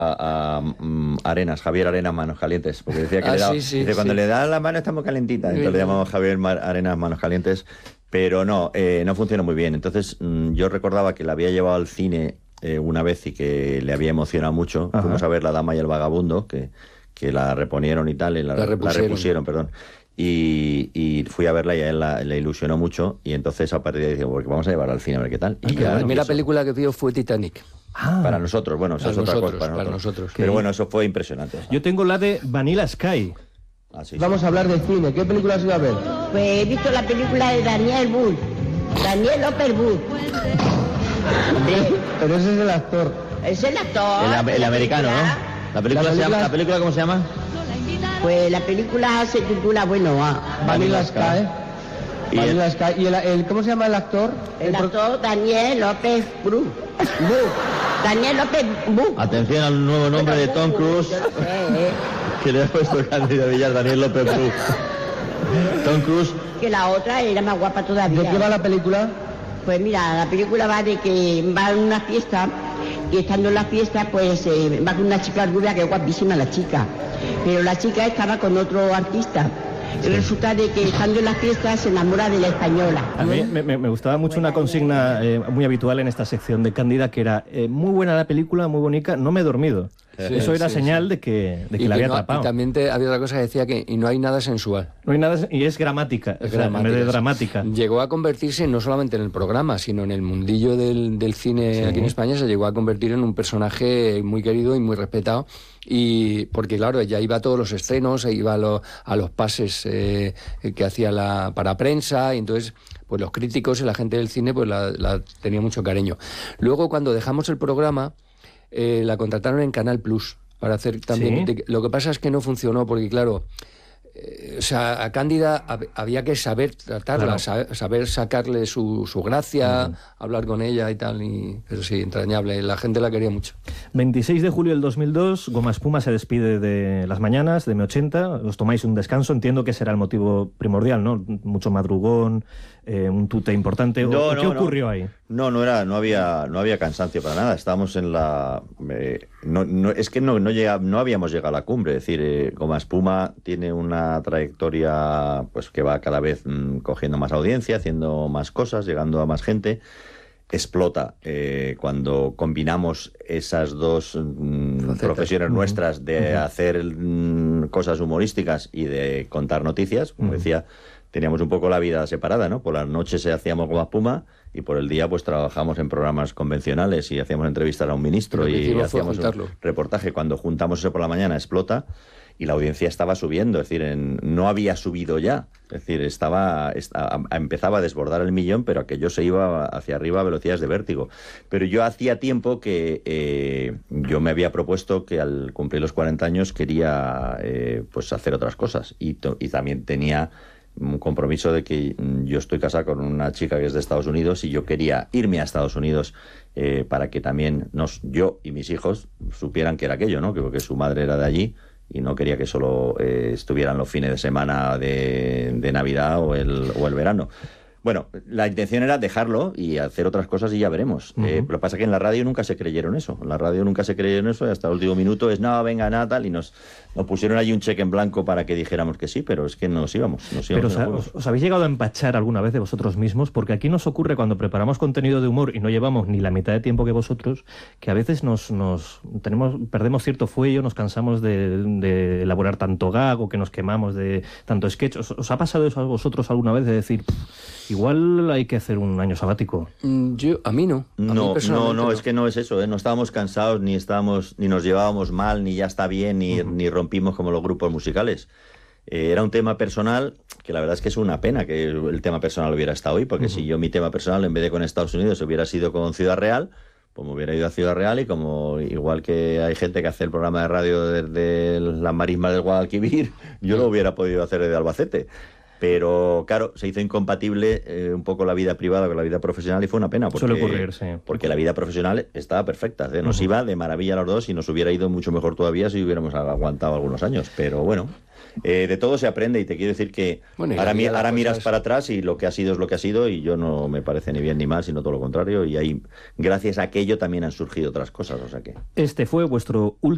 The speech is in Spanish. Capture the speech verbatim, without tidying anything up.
a, a um, Arenas, Javier Arenas Manos Calientes, porque decía que ah, le daba, sí, sí, dice, sí. cuando le da la mano está muy calentita, entonces sí, le llamamos Javier Arenas Manos Calientes, pero no, eh, no funcionó muy bien. Entonces mm, yo recordaba que la había llevado al cine eh, una vez y que le había emocionado mucho. Ajá. Fuimos a ver La Dama y el Vagabundo, que, que la reponieron y tal, y la, la, repusieron. la repusieron, perdón. Y, y fui a verla y a él la, le ilusionó mucho, y entonces a partir de ahí dije, porque vamos a llevarla al cine a ver qué tal. Y y ya, la primera película que vio fue Titanic. Ah, para nosotros, bueno, eso para es otra nosotros, cosa para nosotros. Para nosotros. Pero bueno, eso fue impresionante. O sea. Yo tengo la de Vanilla Sky. Ah, sí, Vamos sí. a hablar de cine. ¿Qué película has ido a ver? Pues he visto la película de Daniel Bull. Daniel López Bull. Sí. Pero ese es el actor. Es el actor. El, el americano, ¿no? La película, ¿La película? Se llama, ¿La película cómo se llama? Pues la película se titula, bueno, ah, Vanilla Sky. Y Vanilla el, Sky. ¿Y el, el, cómo se llama el actor? El, el actor pro... Daniel López Bull. Daniel López Bull. Atención al nuevo nombre de Tom Cruise. Yo lo sé, ¿eh? Que le ha puesto Cándido Villar, Daniel López Bull. Tom Cruise. Que la otra era más guapa todavía. ¿De qué va la película? Pues mira, la película va de que va a una fiesta y estando en la fiesta pues eh, va con una chica rubia que es guapísima la chica, pero la chica estaba con otro artista. Y resulta de que estando en la fiesta se enamora de la española. A mí me, me gustaba mucho una consigna eh, muy habitual en esta sección de Cándida, que era eh, muy buena la película, muy bonita, no me he dormido. Sí, Eso era sí, señal sí. de que, de que la había no, atrapado. Y también te, había otra cosa que decía que y no hay nada sensual. No hay nada, y es gramática, es o sea, gramática, en vez de dramática. Llegó a convertirse no solamente en el programa, sino en el mundillo del, del cine sí. aquí en España, se llegó a convertir en un personaje muy querido y muy respetado. Y porque claro, ella iba a todos los estrenos, iba a, lo, a los pases eh, que hacía la, para prensa, y entonces pues los críticos y la gente del cine pues la, la tenía mucho cariño. Luego cuando dejamos el programa, eh, la contrataron en Canal Plus para hacer también... ¿Sí? Lo que pasa es que no funcionó porque claro... Eh, o sea, a Cándida hab, había que saber tratarla, claro. saber, saber sacarle su, su gracia, uh-huh. hablar con ella y tal, y, pero sí, entrañable, la gente la quería mucho. veintiséis de julio del dos mil dos, Goma Espuma se despide de Las Mañanas, de M ochenta, os tomáis un descanso, entiendo que será el motivo primordial, ¿no? Mucho madrugón, eh, un tute importante, no, ¿o no, qué ocurrió no. ahí? No, no era, no había, no había cansancio para nada, estábamos en la... Eh, no, no, es que no, no, llega, no habíamos llegado a la cumbre, es decir, eh, Goma Espuma tiene una trayectoria pues que va cada vez mmm, cogiendo más audiencia, haciendo más cosas, llegando a más gente, explota eh, cuando combinamos esas dos mmm, profesiones uh-huh. nuestras de uh-huh. hacer mmm, cosas humorísticas y de contar noticias, como uh-huh. decía, teníamos un poco la vida separada, ¿no? Por las noches hacíamos Goma Espuma y por el día pues trabajamos en programas convencionales y hacíamos entrevistas a un ministro y hacíamos un reportaje. Cuando juntamos eso por la mañana explota y la audiencia estaba subiendo, es decir, en, no había subido ya, es decir, estaba, estaba empezaba a desbordar el millón, pero aquello se iba hacia arriba a velocidades de vértigo. Pero yo hacía tiempo que eh, yo me había propuesto que al cumplir los cuarenta años quería eh, pues hacer otras cosas y, to- y también tenía un compromiso de que yo estoy casado con una chica que es de Estados Unidos y yo quería irme a Estados Unidos eh, para que también nos, yo y mis hijos supieran que era aquello, ¿no? Que porque su madre era de allí y no quería que solo eh, estuvieran los fines de semana de, de Navidad o el, o el verano. Bueno, la intención era dejarlo y hacer otras cosas y ya veremos. Uh-huh. Eh, lo que pasa es que en la radio nunca se creyeron eso. En la radio nunca se creyeron eso y hasta el último minuto es, no, venga, nada, tal, y nos, nos pusieron allí un cheque en blanco para que dijéramos que sí, pero es que nos íbamos. Nos íbamos pero os, os habéis llegado a empachar alguna vez de vosotros mismos, porque aquí nos ocurre cuando preparamos contenido de humor y no llevamos ni la mitad de tiempo que vosotros, que a veces nos, nos tenemos, perdemos cierto fuello, nos cansamos de, de elaborar tanto gag o que nos quemamos de tanto sketch. ¿Os, os ha pasado eso a vosotros alguna vez de decir... Igual hay que hacer un año sabático? Yo, a mí no. A no, mí no, no, no, es que no es eso, ¿eh? No estábamos cansados, ni estábamos, ni nos llevábamos mal, ni ya está bien, ni, uh-huh. ni rompimos como los grupos musicales. Eh, era un tema personal, que la verdad es que es una pena que el tema personal hubiera estado hoy, porque uh-huh. si yo mi tema personal, en vez de con Estados Unidos, hubiera sido con Ciudad Real, pues me hubiera ido a Ciudad Real y como igual que hay gente que hace el programa de radio desde las marismas del Guadalquivir, yo lo hubiera podido hacer desde Albacete. Pero, claro, se hizo incompatible eh, un poco la vida privada con la vida profesional y fue una pena. Porque, Suele ocurrir, sí. Porque la vida profesional estaba perfecta. ¿eh? Nos uh-huh. iba de maravilla a los dos y nos hubiera ido mucho mejor todavía si hubiéramos aguantado algunos años. Pero bueno, eh, de todo se aprende y te quiero decir que bueno, ahora, mi, ahora miras es... para atrás y lo que ha sido es lo que ha sido y yo no me parece ni bien ni mal, sino todo lo contrario. Y ahí, gracias a aquello, también han surgido otras cosas. O sea que... Este fue vuestro último